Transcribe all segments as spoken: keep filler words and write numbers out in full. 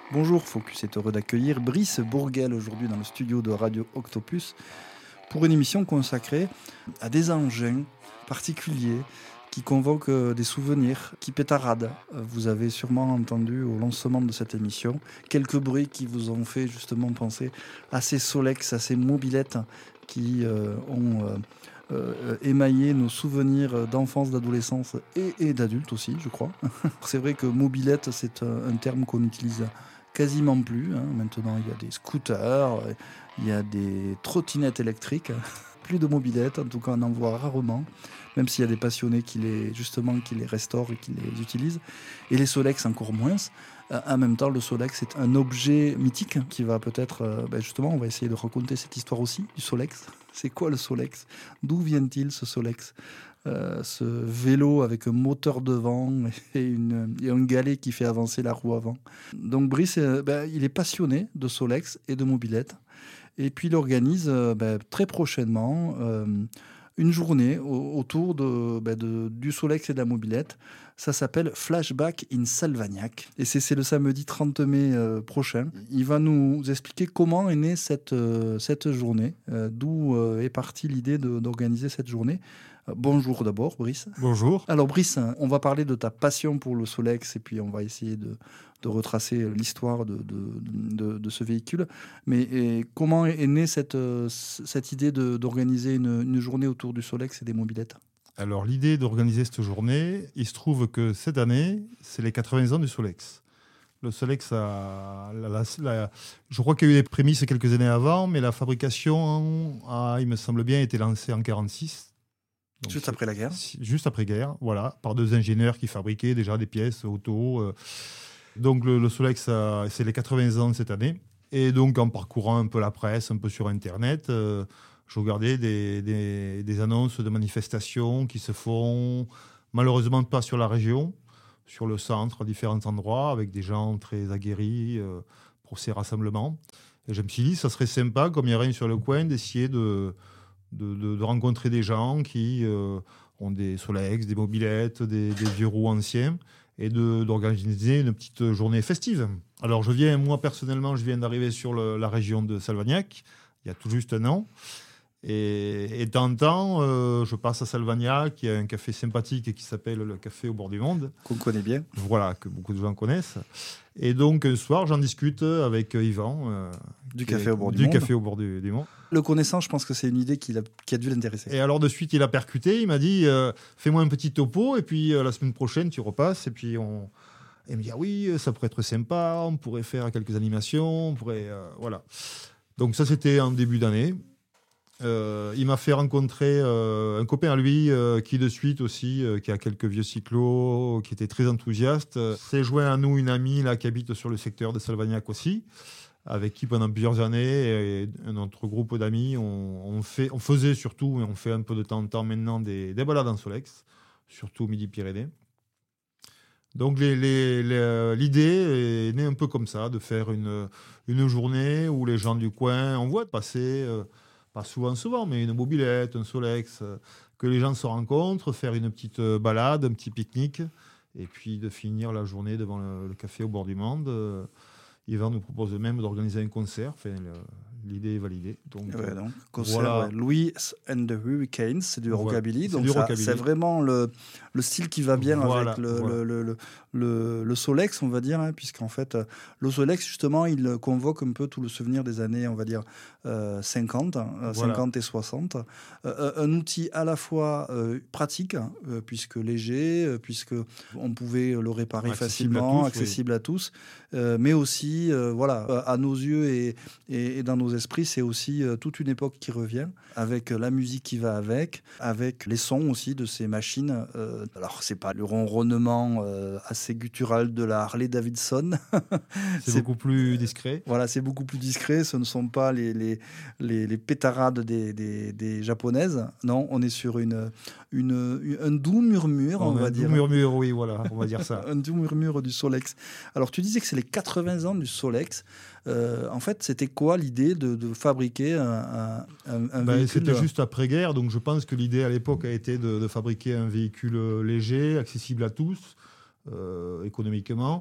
Bonjour, Focus est heureux d'accueillir Brice Bourguel aujourd'hui dans le studio de Radio Octopus pour une émission consacrée à des engins particuliers qui convoquent des souvenirs, qui pétaradent. Vous avez sûrement entendu au lancement de cette émission quelques bruits qui vous ont fait justement penser à ces Solex, à ces mobilettes qui euh, ont euh, euh, émaillé nos souvenirs d'enfance, d'adolescence et, et d'adultes aussi, je crois. C'est vrai que mobilette, c'est un, un terme qu'on utilise quasiment plus. Hein. Maintenant, il y a des scooters, il y a des trottinettes électriques. Plus de mobilettes, en tout cas, on en voit rarement. Même s'il y a des passionnés qui les, justement, qui les restaurent et qui les utilisent. Et les Solex, encore moins. Euh, en même temps, le Solex est un objet mythique qui va peut-être... Euh, ben justement, on va essayer de raconter cette histoire aussi, du Solex. C'est quoi le Solex? D'où vient-il, ce Solex? Euh, ce vélo avec un moteur devant et, une, et un galet qui fait avancer la roue avant. Donc Brice, euh, ben, il est passionné de Solex et de mobilette. Et puis il organise euh, ben, très prochainement euh, une journée au, autour de, ben, de, du Solex et de la mobilette. Ça s'appelle Flashback in Salvagnac. Et c'est, c'est le samedi trente mai euh, prochain. Il va nous expliquer comment est née cette, euh, cette journée, euh, d'où euh, est partie l'idée de, d'organiser cette journée. Euh, bonjour d'abord, Brice. Bonjour. Alors Brice, on va parler de ta passion pour le Solex et puis on va essayer de, de retracer l'histoire de, de, de, de ce véhicule. Mais et comment est née cette, cette idée de, d'organiser une, une journée autour du Solex et des mobilettes? Alors, l'idée d'organiser cette journée, il se trouve que cette année, c'est les quatre-vingts ans du Solex. Le Solex, a, la, la, la, je crois qu'il y a eu des prémices quelques années avant, mais la fabrication, a, il me semble bien, été lancée en quarante-six. Donc juste après la guerre. Juste après-guerre, voilà, par deux ingénieurs qui fabriquaient déjà des pièces auto. Euh. Donc, le, le Solex, a, c'est les quatre-vingts ans cette année. Et donc, en parcourant un peu la presse, un peu sur Internet... Euh, je regardais des, des, des annonces de manifestations qui se font malheureusement pas sur la région, sur le centre, à différents endroits, avec des gens très aguerris euh, pour ces rassemblements. Et je me suis dit, ça serait sympa, comme il n'y a rien sur le coin, d'essayer de, de, de, de rencontrer des gens qui euh, ont des Solex, des mobilettes, des, des vieux roues anciens, et de, d'organiser une petite journée festive. Alors, je viens, moi, personnellement, je viens d'arriver sur le, la région de Salvagnac, il y a tout juste un an. Et, et de temps en temps, euh, je passe à Salvagnac, il y a un café sympathique qui s'appelle le Café au bord du monde. Qu'on connaît bien. Voilà, que beaucoup de gens connaissent. Et donc, un soir, j'en discute avec Yvan. Euh, du café est, au bord du, du monde. Café au bord du, du monde. Le connaissant, je pense que c'est une idée qui a, qui a dû l'intéresser. Et alors, de suite, il a percuté. Il m'a dit, euh, fais-moi un petit topo. Et puis, euh, la semaine prochaine, tu repasses. Et puis, on... Et il me dit, ah oui, ça pourrait être sympa. On pourrait faire quelques animations. On pourrait... Euh, voilà. Donc, ça, c'était en début d'année. Euh, il m'a fait rencontrer euh, un copain à lui euh, qui de suite aussi, euh, qui a quelques vieux cyclos, qui était très enthousiaste. Euh, s'est joint à nous une amie là, qui habite sur le secteur de Salvagnac aussi, avec qui pendant plusieurs années, et notre groupe d'amis, on, on, fait, on faisait surtout, et on fait un peu de temps en temps maintenant, des, des balades en Solex, surtout au Midi-Pyrénées. Donc les, les, les, l'idée est née un peu comme ça, de faire une, une journée où les gens du coin, on voit passer... Euh, pas souvent, souvent, mais une mobilette, un Solex, euh, que les gens se rencontrent, faire une petite euh, balade, un petit pique-nique, et puis de finir la journée devant le, le café au bord du monde. Euh, Yvan nous propose même d'organiser un concert. Enfin, le, l'idée est validée. Donc, ouais, donc concert, voilà. ouais. Louis and the Hurricanes, c'est du rockabilly. Voilà, donc c'est, du ça, rockabilly. C'est vraiment le, le style qui va bien voilà, avec le, voilà. le, le, le, le, le Solex, on va dire, hein, puisqu'en fait, le Solex, justement, il convoque un peu tout le souvenir des années, on va dire, euh, cinquante, euh, voilà. cinquante et soixante. Euh, un outil à la fois euh, pratique, euh, puisque léger, euh, puisque on pouvait le réparer accessible facilement, à tous, accessible oui. à tous, euh, mais aussi, euh, voilà, à nos yeux et, et, et dans nos esprits, c'est aussi euh, toute une époque qui revient, avec la musique qui va avec, avec les sons aussi de ces machines. Euh, alors, c'est pas le ronronnement euh, assez guttural de la Harley Davidson. c'est, c'est beaucoup plus discret. Voilà, c'est beaucoup plus discret. Ce ne sont pas les, les, les, les pétarades des, des, des japonaises. Non, on est sur une, une, un doux murmure, on, on va un dire. Un doux murmure, oui, voilà, on va dire ça. Un doux murmure du Solex. Alors, tu disais que c'est les quatre-vingts ans du Solex. Euh, en fait, c'était quoi l'idée de, de fabriquer un, un, un ben, véhicule? C'était juste après-guerre, donc je pense que l'idée à l'époque a été de, de fabriquer un véhicule léger, accessible à tous, euh, économiquement,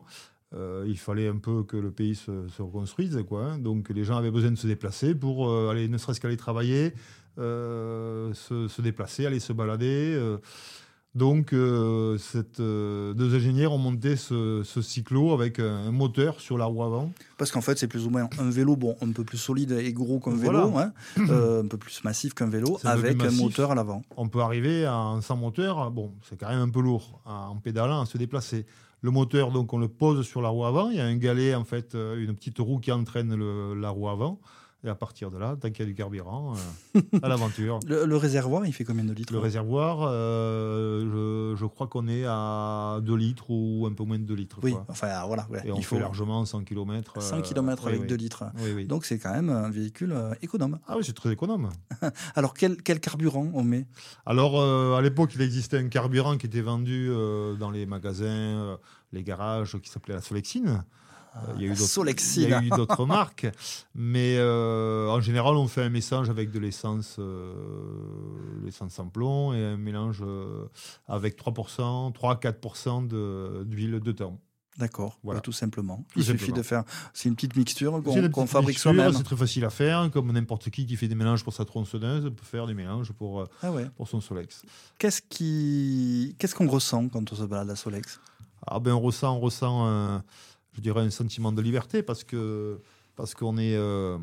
euh, il fallait un peu que le pays se, se reconstruise, quoi, hein. Donc les gens avaient besoin de se déplacer pour euh, aller, ne serait-ce qu'aller travailler, euh, se, se déplacer, aller se balader. Euh, donc euh, cette, euh, deux ingénieurs ont monté ce, ce cyclo avec un, un moteur sur la roue avant. Parce qu'en fait, c'est plus ou moins un vélo, bon, un peu plus solide et gros qu'un Voilà. vélo, hein, euh, un peu plus massif qu'un vélo, C'est un peu avec plus un massif. moteur à l'avant. On peut arriver à, sans moteur, bon, c'est quand même un peu lourd en pédalant, à se déplacer. Le moteur, donc, on le pose sur la roue avant. Il y a un galet, en fait, euh, une petite roue qui entraîne le, la roue avant. Et à partir de là, tant qu'il y a du carburant, euh, à l'aventure. Le, le réservoir, il fait combien de litres? Le réservoir, euh, je, je crois qu'on est à deux litres ou un peu moins de deux litres. Oui, quoi. enfin voilà. Ouais, Et on il fait faut largement cent kilomètres. cent kilomètres oui, avec oui. deux litres. Oui, oui. Donc c'est quand même un véhicule euh, économe. Ah oui, c'est très économe. Alors quel, quel carburant on met? Alors, euh, à l'époque, il existait un carburant qui était vendu euh, dans les magasins, euh, les garages, qui s'appelait la Solexine. Euh, il y a eu d'autres- Solexine. il y a eu d'autres marques, mais euh, en général, on fait un mélange avec de l'essence, euh, l'essence sans plomb et un mélange euh, avec trois pour cent, trois à quatre pour cent de- d'huile de thon. D'accord, Voilà. ouais, tout simplement. Tout il simplement. suffit de faire. C'est une petite mixture C'est qu'on une qu'on petite fabrique mixture, soi-même. c'est très facile à faire, comme n'importe qui qui fait des mélanges pour sa tronçonneuse peut faire des mélanges pour, euh, Ah ouais. pour son Solex. Qu'est-ce qui, qu'est-ce qu'on ressent quand on se balade à Solex? Ah ben on ressent, on ressent un, je dirais un sentiment de liberté parce que parce qu'on est euh,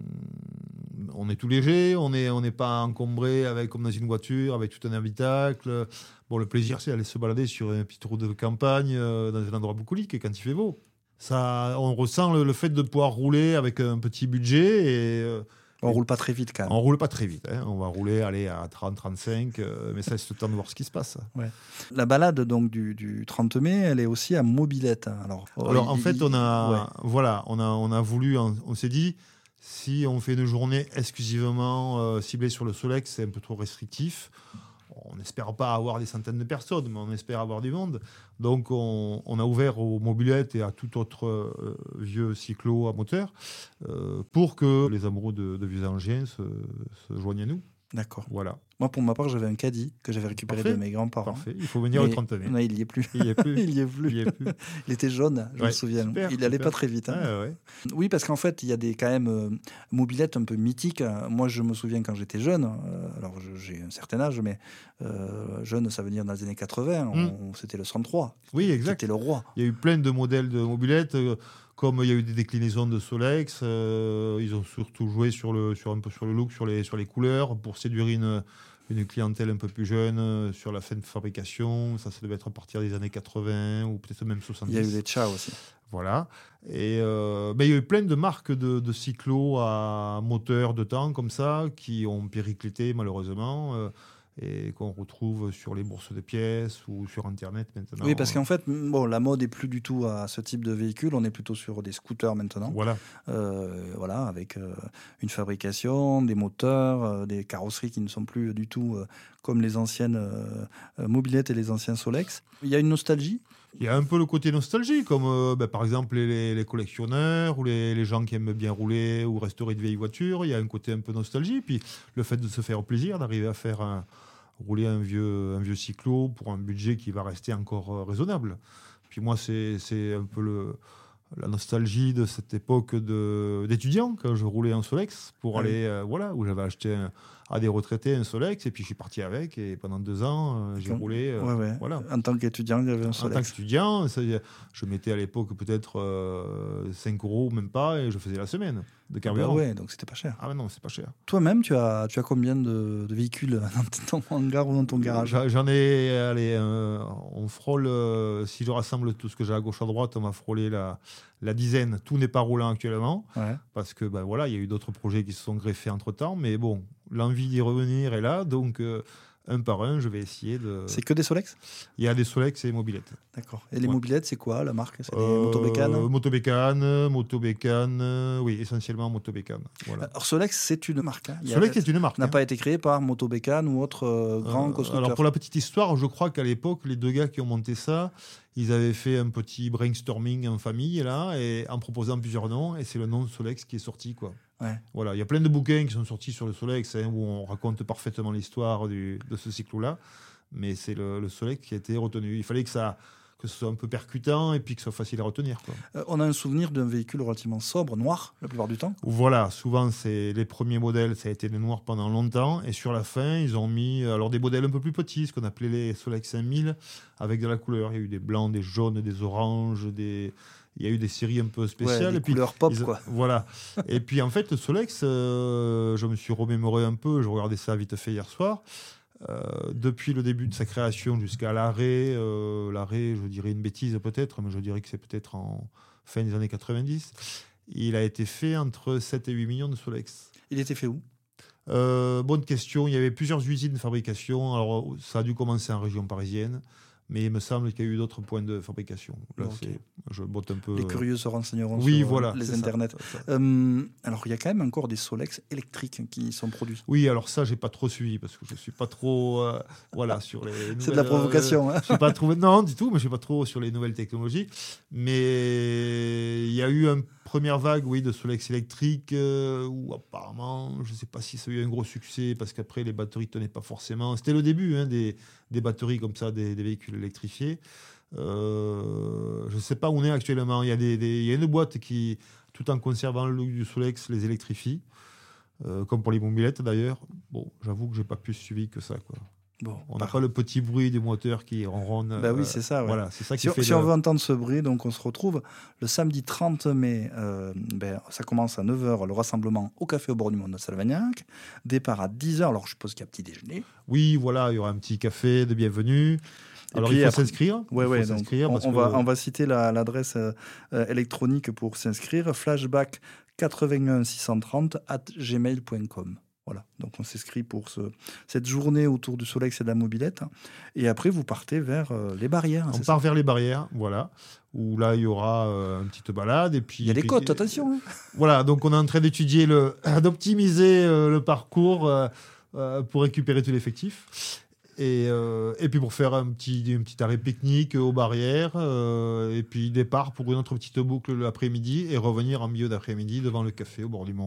on est tout léger, on est on n'est pas encombré avec comme dans une voiture avec tout un habitacle. Bon, le plaisir c'est d'aller se balader sur une petite route de campagne euh, dans un endroit bucolique quand il fait beau. Ça, on ressent le, le fait de pouvoir rouler avec un petit budget et euh, On roule pas très vite quand même. on roule pas très vite. Hein. On va rouler aller à trente trente-cinq, euh, mais ça c'est le temps de voir ce qui se passe. La balade donc du, du trente mai, elle est aussi à Mobilette. Alors, Alors en il- fait, on a, ouais. voilà, on a, on a voulu, on, on s'est dit, si on fait une journée exclusivement euh, ciblée sur le Solex, c'est un peu trop restrictif. On n'espère pas avoir des centaines de personnes, mais on espère avoir du monde. Donc on, on a ouvert aux mobilettes et à tout autre euh, vieux cyclo à moteur euh, pour que les amoureux de, de vieux engins se, se joignent à nous. D'accord. Voilà, Moi, pour ma part, j'avais un caddie que j'avais récupéré Parfait. de mes grands-parents. parfait. Il faut venir Mais- le trente mai. Non, il y est plus. Il n'y est plus. il y est plus. Il y est plus. Il était jaune, je me Ouais, souviens. super, il allait super. pas très vite. hein. Ouais, ouais. Oui, parce qu'en fait, il y a des quand même euh, mobilettes un peu mythiques. Moi, je me souviens quand j'étais jeune. euh, alors, je- j'ai un certain âge, mais euh, jeune, ça veut dire dans les années quatre-vingts. on- C'était le cent trois. Oui, exact. C'était le roi. Il y a eu plein de modèles de mobilettes, euh, comme il y a eu des déclinaisons de Solex. euh, ils ont surtout joué sur le, sur un peu sur le look, sur les, sur les couleurs, pour séduire une, une clientèle un peu plus jeune euh, sur la fin de fabrication. Ça, ça devait être à partir des années quatre-vingts ou peut-être même soixante-dix. Il y a eu les Tcha aussi. Voilà. Et euh, ben, il y a eu plein de marques de, de cyclos à moteur de temps comme ça qui ont périclité malheureusement. euh, et qu'on retrouve sur les bourses de pièces ou sur Internet maintenant. Oui, parce qu'en fait, bon, la mode est plus du tout à ce type de véhicule. On est plutôt sur des scooters maintenant. Voilà. Euh, voilà, avec euh, une fabrication, des moteurs, euh, des carrosseries qui ne sont plus du tout euh, comme les anciennes euh, euh, mobilettes et les anciens Solex. Il y a une nostalgie. Il y a un peu le côté nostalgie, comme euh, ben, par exemple les, les collectionneurs ou les, les gens qui aiment bien rouler ou restaurer de vieilles voitures. Il y a un côté un peu nostalgie. Puis le fait de se faire plaisir, d'arriver à faire un, rouler un vieux, un vieux cyclo pour un budget qui va rester encore euh, raisonnable. Puis moi, c'est, c'est un peu le, la nostalgie de cette époque de, d'étudiant, quand je roulais en Solex, pour Ah oui. aller, euh, voilà, où j'avais acheté un, à des retraités un Solex, et puis je suis parti avec, et pendant deux ans, euh, j'ai Comme- roulé. euh, Ouais, ouais. Voilà. En tant qu'étudiant, il y avait un En tant Solex. qu'étudiant, ça, je mettais à l'époque peut-être euh, cinq euros, même pas, et je faisais la semaine de Bah carburant. ouais, donc c'était pas cher. Ah mais non, c'est pas cher. Toi-même, tu as, tu as combien de, de véhicules dans ton hangar ou dans ton garage? J'en j'en ai, allez, euh, on frôle, euh, si je rassemble tout ce que j'ai à gauche à droite, on va frôler la, la dizaine. Tout n'est pas roulant actuellement, Ouais. parce que ben, voilà, il y a eu d'autres projets qui se sont greffés entre-temps, mais bon, l'envie d'y revenir est là, donc euh, un par un, je vais essayer de... C'est que des Solex? Il y a des Solex et mobilettes. D'accord. Et les Ouais. mobilettes, c'est quoi la marque? C'est des Euh, motobécanes? Motobécane, motobécane, euh, oui, essentiellement motobécane. Voilà. Alors Solex, c'est une marque. hein. Il y a- Solex est une marque. n'a hein. pas été créé par Motobécane ou autre euh, grand Euh, constructeur. alors pour la petite histoire, je crois qu'à l'époque, les deux gars qui ont monté ça, ils avaient fait un petit brainstorming en famille là, et en proposant plusieurs noms, et c'est le nom de Solex qui est sorti, quoi. Ouais. Voilà, il y a plein de bouquins qui sont sortis sur le Solex hein, où on raconte parfaitement l'histoire du- de ce cyclo-là, mais c'est le, le Solex qui a été retenu. Il fallait que ça, que ce soit un peu percutant et puis que ce soit facile à retenir, quoi. Euh, on a un souvenir d'un véhicule relativement sobre, noir, la plupart du temps. Voilà, souvent, c'est les premiers modèles, ça a été les noirs pendant longtemps. Et sur la fin, ils ont mis alors, des modèles un peu plus petits, ce qu'on appelait les Solex cinq mille, avec de la couleur. Il y a eu des blancs, des jaunes, des oranges, des... il y a eu des séries un peu spéciales. Ouais, des et puis, couleurs pop, ils... quoi. Voilà. Et puis, en fait, le Solex, euh, je me suis remémoré un peu, je regardais ça vite fait hier soir. Euh, depuis le début de sa création jusqu'à l'arrêt, euh, l'arrêt, je dirais une bêtise peut-être, mais je dirais que c'est peut-être en fin des années quatre-vingt-dix, il a été fait entre sept et huit millions de Solex. Il était fait où ? euh, Bonne question, il y avait plusieurs usines de fabrication, alors ça a dû commencer en région parisienne, mais il me semble qu'il y a eu d'autres points de fabrication. Là, Okay. c'est, je botte un peu. Les curieux se renseigneront oui, sur voilà, les internets. Ça, ça, ça. Euh, alors, il y a quand même encore des Solex électriques qui sont produits. Oui, alors ça, j'ai pas trop suivi parce que je suis pas trop, euh, voilà, sur les. C'est de la provocation. Euh, hein. Je suis pas trop, non, du tout, mais je suis pas trop sur les nouvelles technologies. Mais il y a eu une première vague, oui, de Solex électriques euh, où apparemment, je sais pas si ça a eu un gros succès parce qu'après les batteries tenaient pas forcément. C'était le début hein, des, des batteries comme ça, des, des véhicules électrifiés. Euh, je ne sais pas où on est actuellement. Il y a, des, des, il y a une boîte qui, tout en conservant le look du Solex, les électrifie, euh, comme pour les mobilettes d'ailleurs. Bon, j'avoue que j'ai pas plus suivi que ça, quoi. Bon, on n'a pas le petit bruit du moteur qui ronronne. Bah oui, c'est ça. Ouais. Voilà, c'est ça qui si fait. Si le... on veut entendre ce bruit, donc on se retrouve le samedi trente mai. Euh, ben, ça commence à neuf heures, le rassemblement au Café au bord du monde de Salvagnac. Départ à dix heures. Alors je suppose qu'il y a petit déjeuner. Oui, voilà, il y aura un petit café de bienvenue. Et Alors puis, il faut après, s'inscrire. Ouais, il ouais, faut donc s'inscrire on, parce on, que... va, on va citer la, l'adresse euh, électronique pour s'inscrire. flashback quatre-vingt-un six cent trente arobase gmail point com. Voilà, donc on s'inscrit pour ce, cette journée autour du Solex et de la mobilette. Et après, vous partez vers euh, les barrières. On part ça vers les barrières, voilà, où là, il y aura euh, une petite balade. Et puis, il y a des puis, côtes, attention. Hein. Voilà, donc on est en train d'étudier, le, d'optimiser euh, le parcours euh, euh, pour récupérer tout l'effectif. Et, euh, et puis pour faire un petit, un petit arrêt pique-nique aux barrières, euh, et puis départ pour une autre petite boucle l'après-midi et revenir en milieu d'après-midi devant le café au bord du monde.